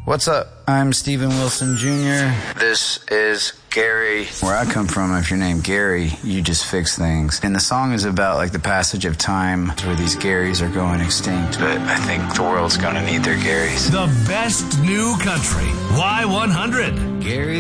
What's up? I'm Steven Wilson Jr. This is Gary. Where I come from, if you're named Gary, you just fix things. And the song is about like the passage of time where these Garys are going extinct. But I think the world's going to need their Garys. The best new country. Y100. Gary